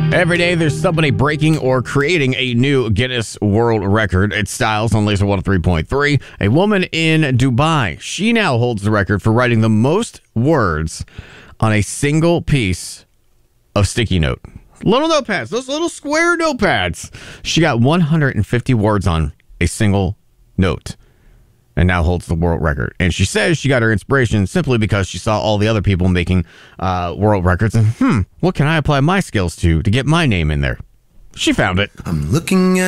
Every day, there's somebody breaking or creating a new Guinness World Record. It's Styles on Laser 103.3. A woman in Dubai. She now holds the record for writing the most words on a single piece of sticky note. Little notepads, those little square notepads. She got 150 words on a single note and now holds the world record. And she says she got her inspiration simply because she saw all the other people making world records. And, what can I apply my skills to get my name in there? She found it. I'm looking at